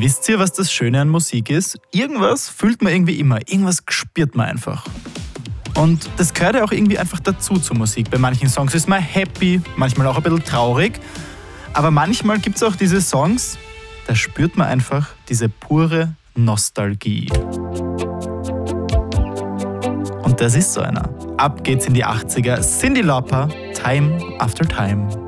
Wisst ihr, was das Schöne an Musik ist? Irgendwas fühlt man irgendwie immer, irgendwas spürt man einfach. Und das gehört ja auch irgendwie einfach dazu zur Musik. Bei manchen Songs ist man happy, manchmal auch ein bisschen traurig. Aber manchmal gibt es auch diese Songs, da spürt man einfach diese pure Nostalgie. Und das ist so einer. Ab geht's in die 80er. Cyndi Lauper, Time After Time.